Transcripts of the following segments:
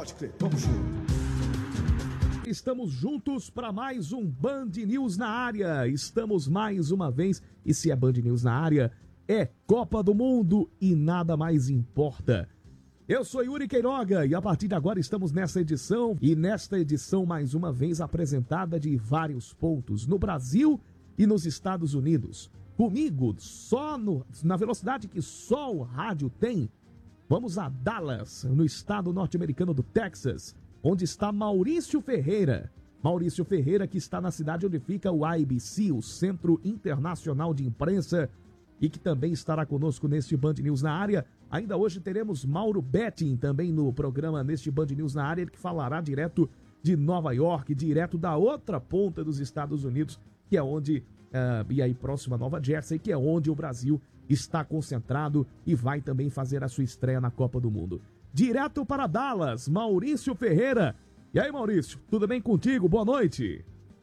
Pode crer, vamos junto. Estamos juntos para mais um Band News na área. Estamos mais uma vez, e se é Band News na área, é Copa do Mundo e nada mais importa. Eu sou Yuri Queiroga e a partir de agora estamos nessa edição, e nesta edição mais uma vez apresentada de vários pontos no Brasil e nos Estados Unidos. Comigo, na velocidade que só o rádio tem, vamos a Dallas, no estado norte-americano do Texas, onde está Maurício Ferreira. Maurício Ferreira, que está na cidade onde fica o IBC, o Centro Internacional de Imprensa, e que também estará conosco neste Band News na área. Ainda hoje teremos Mauro Betting também no programa, neste Band News na área, ele que falará direto de Nova York, direto da outra ponta dos Estados Unidos, que é onde, e aí próximo a Nova Jersey, que é onde o Brasil está concentrado e vai também fazer a sua estreia na Copa do Mundo. Direto para Dallas, Maurício Ferreira. E aí, Maurício, tudo bem contigo? Boa noite.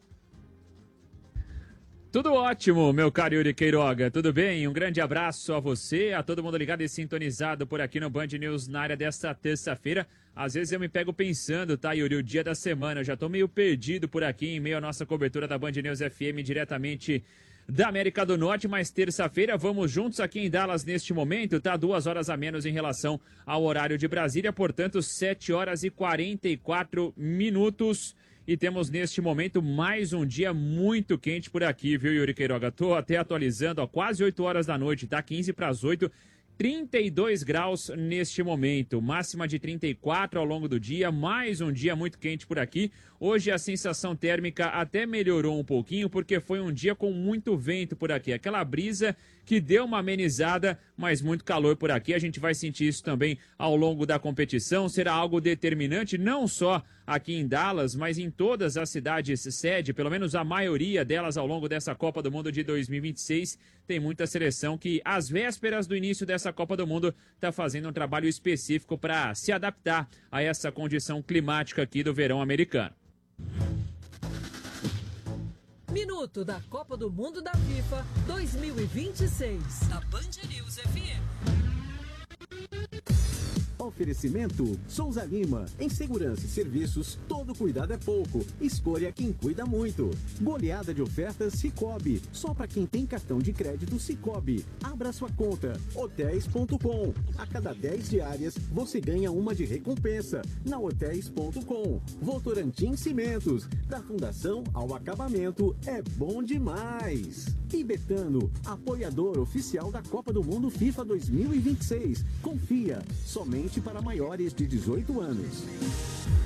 Tudo ótimo, meu caro Yuri Queiroga, tudo bem? Um grande abraço a você, a todo mundo ligado e sintonizado por aqui no Band News na área desta terça-feira. Às vezes eu me pego pensando, tá, Yuri, o dia da semana, eu já tô meio perdido por aqui em meio à nossa cobertura da Band News FM diretamente da América do Norte, mas terça-feira vamos juntos aqui em Dallas neste momento, tá? 2 horas a menos em relação ao horário de Brasília, portanto 7 horas e 44 minutos. E temos neste momento mais um dia muito quente por aqui, viu, Yuri Queiroga? Tô até atualizando, ó, quase 8 horas da noite, tá? 15 para as 8. 32 graus neste momento, máxima de 34 ao longo do dia, mais um dia muito quente por aqui. Hoje a sensação térmica até melhorou um pouquinho, porque foi um dia com muito vento por aqui. Aquela brisa que deu uma amenizada, mas muito calor por aqui. A gente vai sentir isso também ao longo da competição. Será algo determinante, não só aqui em Dallas, mas em todas as cidades sede, pelo menos a maioria delas ao longo dessa Copa do Mundo de 2026. Tem muita seleção que, às vésperas do início dessa Copa do Mundo, está fazendo um trabalho específico para se adaptar a essa condição climática aqui do verão americano. Minuto da Copa do Mundo da FIFA 2026. Da Band News FM. Oferecimento Souza Lima. Em segurança e serviços, todo cuidado é pouco. Escolha quem cuida muito. Goleada de ofertas Sicoob. Só para quem tem cartão de crédito Sicoob. Abra sua conta. Hotéis.com. A cada 10 diárias, você ganha uma de recompensa. Na Hotéis.com. Votorantim Cimentos. Da fundação ao acabamento, é bom demais. E Betano, apoiador oficial da Copa do Mundo FIFA 2026. Confia, somente para maiores de 18 anos.